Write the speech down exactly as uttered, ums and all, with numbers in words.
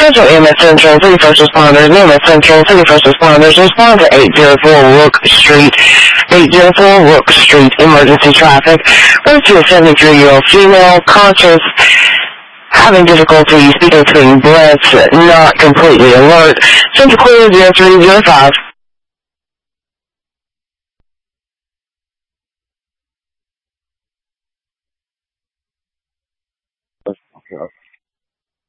Central E M S Central, City First Responders, E M S Central, City First Responders, respond to eight oh four Rook Street, eight oh four Rook Street, emergency traffic. Route to a seventy-three-year-old female, conscious, having difficulty speaking between breaths, not completely alert. Central clear zero three zero five. Okay.